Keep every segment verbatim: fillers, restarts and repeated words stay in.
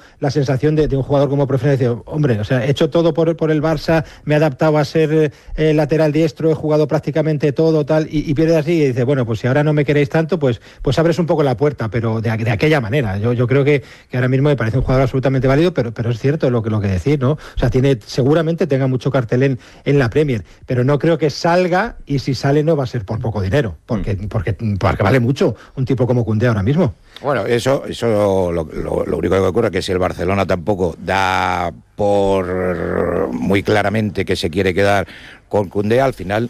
la sensación de, de un jugador como prefiere decir, hombre, o sea, he hecho todo por, por el Barça, me he adaptado a ser eh, lateral diestro, he jugado prácticamente todo, tal, y, y pierde así y dice, bueno, pues si ahora no me queréis tanto, pues, pues abres un poco la puerta, pero de, de aquella manera. Yo, yo creo que, que ahora mismo me parece un jugador absolutamente válido, pero, pero es cierto lo que, lo que decís, ¿no? O sea, tiene, seguramente tenga mucho cartel en, en la Premier, pero no creo que salga, y si sale no va a ser por poco dinero, porque, porque, porque vale mucho un tipo como Koundé ahora mismo. Bueno, eso, eso lo, lo, lo único que ocurre es que si el Barcelona tampoco da por muy claramente que se quiere quedar con Koundé, al final,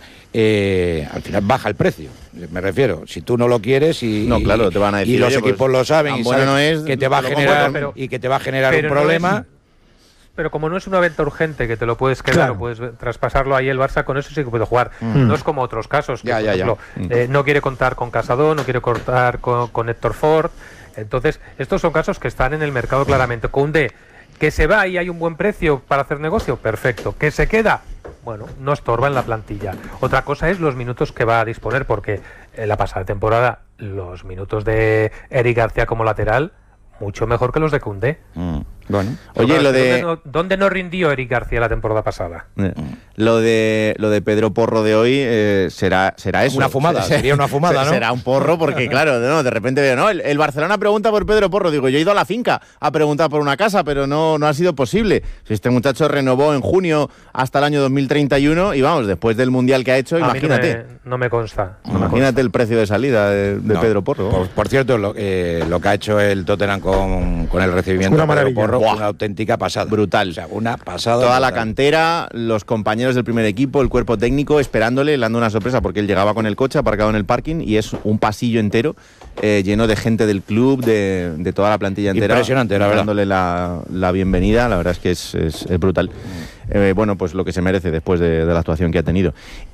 eh, al final baja el precio. Me refiero, si tú no lo quieres y, no, claro, te van a decir, y los oye, equipos pues, lo saben y bueno saben no es, que te va a generar pero, y que te va a generar un problema. No es, pero como no es una venta urgente que te lo puedes quedar, claro, o puedes traspasarlo ahí el Barça, con eso sí que puede jugar. Mm. No es como otros casos, que, ya, por ya, ejemplo, ya. Eh, no quiere contar con Casado, no quiere contar con, con Héctor Ford. Entonces, estos son casos que están en el mercado claramente. Koundé, que se va y hay un buen precio para hacer negocio, perfecto. Que se queda, bueno, no estorba en la plantilla. Otra cosa es los minutos que va a disponer, porque en la pasada temporada los minutos de Eric García como lateral, mucho mejor que los de Koundé. Mm. Bueno, oye, lo de... ¿Dónde no, ¿Dónde no rindió Eric García la temporada pasada? Eh, lo de lo de Pedro Porro de hoy eh, será será eso. Una fumada, sería una fumada, ¿no? Será un porro porque, claro, no, de repente veo, no, el, el Barcelona pregunta por Pedro Porro. Digo, yo he ido a la finca a preguntar por una casa, pero no, no ha sido posible. Si este muchacho renovó en junio hasta el año dos mil treinta y uno y vamos, después del Mundial que ha hecho, a imagínate. No me, no me consta. No imagínate me consta. el precio de salida de, de no, Pedro Porro. Por, por cierto, lo, eh, lo que ha hecho el Tottenham con, con el recibimiento una de Pedro Porro, Buah. una auténtica pasada. Brutal. O sea, una pasada. Toda brutal. la cantera, los compañeros del primer equipo, el cuerpo técnico esperándole, le dando una sorpresa porque él llegaba con el coche aparcado en el parking y es un pasillo entero eh, lleno de gente del club, de, de toda la plantilla entera. Impresionante, la verdad. Dándole la, la bienvenida, la verdad es que es, es, es brutal. Eh, bueno, pues lo que se merece después de, de la actuación que ha tenido.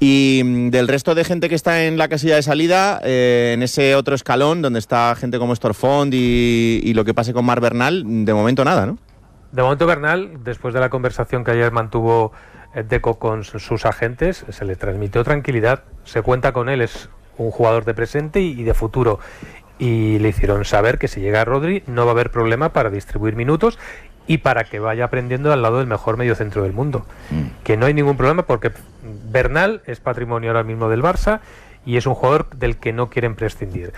Y mm, del resto de gente que está en la casilla de salida, eh, en ese otro escalón donde está gente como Storfond y, y lo que pase con Marc Bernal, de momento nada, ¿no? De momento Bernal, después de la conversación que ayer mantuvo Deco con sus agentes, se le transmitió tranquilidad, se cuenta con él, es un jugador de presente y de futuro. Y le hicieron saber que si llega Rodri no va a haber problema para distribuir minutos y para que vaya aprendiendo al lado del mejor mediocentro del mundo. Mm. Que no hay ningún problema porque Bernal es patrimonio ahora mismo del Barça y es un jugador del que no quieren prescindir.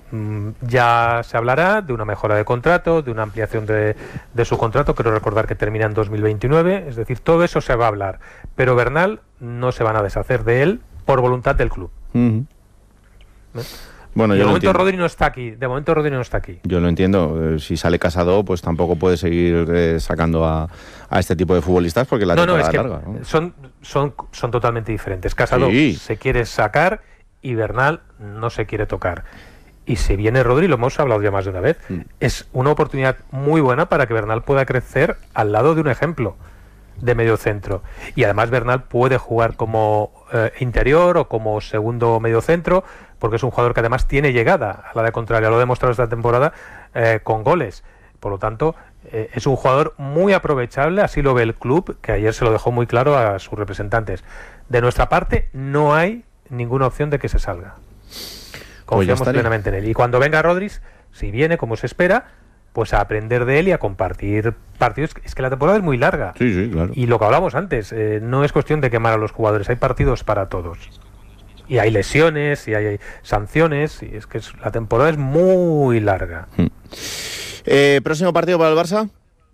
Ya se hablará de una mejora de contrato, de una ampliación de, de su contrato, quiero recordar que termina en dos mil veintinueve, es decir, todo eso se va a hablar, pero Bernal no se van a deshacer de él por voluntad del club. Uh-huh. ¿Eh? Bueno, y yo de momento entiendo. Rodri no está aquí, de momento Rodri no está aquí. Yo lo entiendo, eh, si sale Casado pues tampoco puede seguir eh, sacando a, a este tipo de futbolistas porque la no, no, temporada es que es larga, ¿no? son, son, son totalmente diferentes. Casado sí. se quiere sacar y Bernal no se quiere tocar. Y si viene Rodri, lo hemos hablado ya más de una vez, mm. es una oportunidad muy buena para que Bernal pueda crecer al lado de un ejemplo de medio centro. Y además Bernal puede jugar como eh, interior o como segundo medio centro, porque es un jugador que además tiene llegada a la de contraria, lo ha demostrado esta temporada eh, con goles. Por lo tanto, eh, es un jugador muy aprovechable, así lo ve el club, que ayer se lo dejó muy claro a sus representantes. De nuestra parte, no hay ninguna opción de que se salga. Confiamos pues plenamente en él. Y cuando venga Rodri, si viene como se espera, pues a aprender de él y a compartir partidos. Es que la temporada es muy larga. Sí, sí, claro. Y lo que hablamos antes, eh, no es cuestión de quemar a los jugadores, hay partidos para todos. Y hay lesiones, y hay, hay sanciones, y es que es, la temporada es muy larga. Hmm. Eh, ¿Próximo partido para el Barça?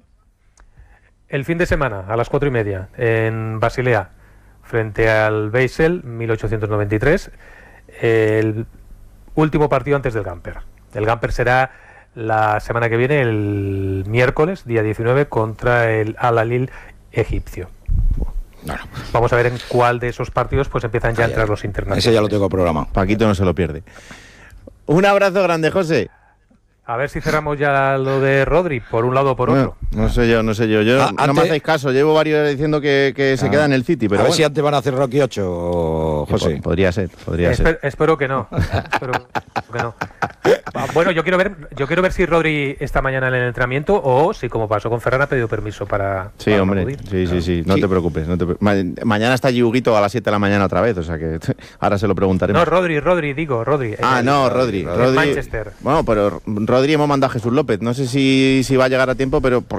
El fin de semana, a las cuatro y media, en Basilea, frente al Basel, mil ochocientos noventa y tres. El último partido antes del Gamper. El Gamper será la semana que viene, el miércoles, día diecinueve, contra el Al-Ahly egipcio. Bueno, vamos a ver en cuál de esos partidos pues empiezan ya a entrar los internacionales. Ese ya lo tengo programado. Paquito no se lo pierde. Un abrazo grande, José. A ver si cerramos ya lo de Rodri, por un lado o por bueno, otro. No sé yo, no sé yo. yo ah, no antes... me hacéis caso. Llevo varios diciendo que, que se ah, queda en el City, pero a ver bueno. si antes van a hacer Rocky ocho, José. Pod- podría ser, podría Esper- ser. Espero que no. espero que no. Bueno, yo quiero ver, yo quiero ver si Rodri esta mañana en el entrenamiento o si, como pasó con Ferran, ha pedido permiso para. Sí, para hombre. acudir. Sí, sí, sí. No sí. te preocupes. No te pre- Ma- mañana está Yuguito a las siete de la mañana otra vez, o sea que ahora se lo preguntaremos. No, Rodri, Rodri, digo, Rodri. Ah, el, no, Rodri. el Rodri. Manchester. Bueno, pero Rodri hemos mandado a Jesús López. No sé si, si va a llegar a tiempo, pero